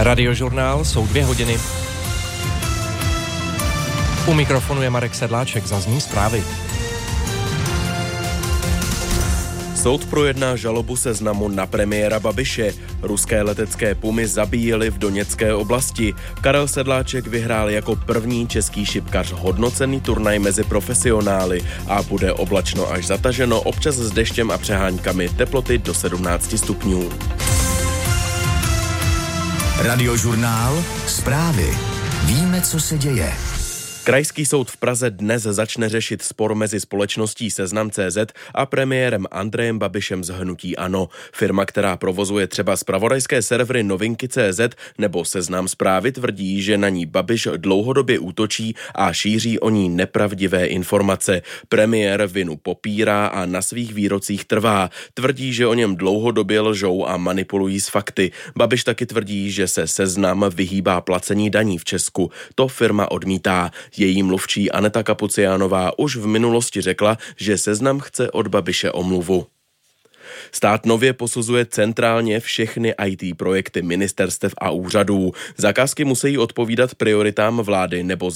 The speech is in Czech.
Radiožurnál, jsou 2 hodiny. U mikrofonu je Marek Sedláček, zazní zprávy. Soud projedná žalobu Seznamu na premiéra Babiše. Ruské letecké pumy zabíjely v Doněcké oblasti. Karel Sedláček vyhrál jako první český šipkař hodnocený turnaj mezi profesionály a bude oblačno až zataženo, občas s deštěm a přeháňkami, teploty do 17 stupňů. Radiožurnál, zprávy. Víme, co se děje. Krajský soud v Praze dnes začne řešit spor mezi společností Seznam.cz a premiérem Andrejem Babišem z hnutí ANO. Firma, která provozuje třeba zpravodajské servery Novinky.cz nebo Seznam Zprávy, tvrdí, že na ní Babiš dlouhodobě útočí a šíří o ní nepravdivé informace. Premiér vinu popírá a na svých výrocích trvá. Tvrdí, že o něm dlouhodobě lžou a manipulují s fakty. Babiš taky tvrdí, že se Seznam vyhýbá placení daní v Česku. To firma odmítá. Její mluvčí Aneta Kapuciánová už v minulosti řekla, že Seznam chce od Babiše omluvu. Stát nově posuzuje centrálně všechny IT projekty ministerstev a úřadů. Zakázky musí odpovídat prioritám vlády nebo